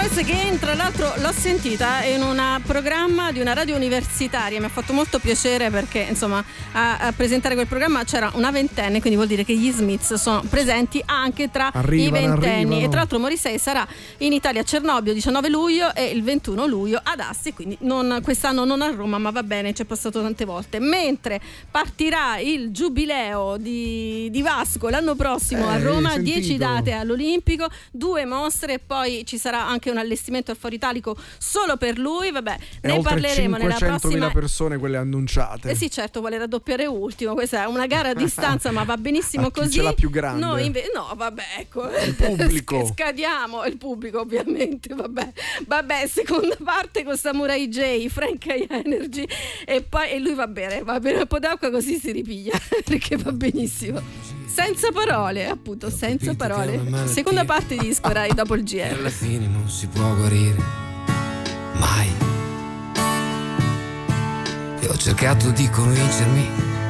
Royce che tra l'altro l'ho sentita in un programma di una radio universitaria, mi ha fatto molto piacere perché insomma a presentare quel programma c'era una ventenne, quindi vuol dire che gli Smiths sono presenti anche tra i ventenni. E tra l'altro Morrissey sarà in Italia a Cernobbio 19 luglio e il 21 luglio ad Asti, quindi quest'anno non a Roma, ma va bene, c'è passato tante volte. Mentre partirà il giubileo di Vasco l'anno prossimo a Roma, 10 date all'Olimpico, 2 mostre e poi ci sarà anche un allestimento al Foro Italico solo per lui. Vabbè, ne parleremo nella prossima. 500.000 persone quelle annunciate. Sì, certo, vuole raddoppiare ultimo. Questa è una gara a distanza, ma va benissimo così. Chi ce l'ha più grande? No, vabbè, ecco. Il pubblico. Scadiamo il pubblico, ovviamente. Vabbè, seconda parte con Samurai J, Frank High Energy e lui va bene un po' d'acqua così si ripiglia perché va benissimo. Senza parole, appunto, senza parole. Seconda parte di disco Rai dopo il GR. Alla fine non si può guarire mai. E ho cercato di convincermi